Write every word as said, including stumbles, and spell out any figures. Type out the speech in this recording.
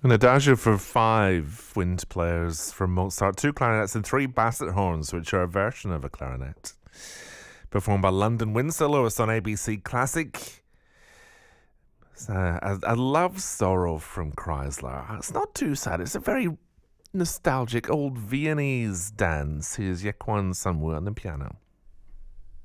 An adagio for five wind players from Mozart, two clarinets and three basset horns, which are a version of a clarinet. Performed by London Wind Soloists on A B C Classic. It's a, a, a love sorrow from Chrysler. It's not too sad. It's a very nostalgic old Viennese dance. Here's Yequan Samwu on the piano.